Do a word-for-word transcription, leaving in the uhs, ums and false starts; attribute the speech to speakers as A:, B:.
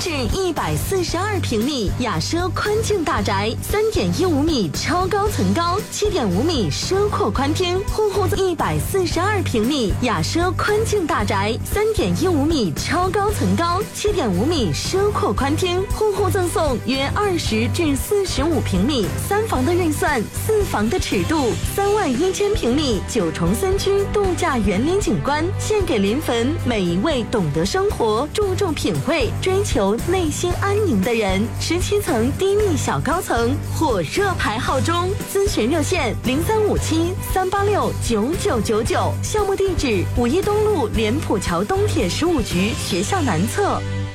A: 至一百四十二平米雅奢宽境大宅，三点一五米超高层高，七点五米奢阔宽厅，户户一百四十二平米雅奢宽境大宅，三点一五米超高层高，七点五米奢阔宽厅，户户赠送约二十至四十五平米三房的预算，四房的尺度，三万一千平米九重森区度假园林景观，献给临汾每一位懂得生活、注重品味、追求内心安宁的人。十七层低密小高层，火热排号中，咨询热线零三五七三八六九九九九，项目地址五一东路莲浦桥东铁十五局学校南侧。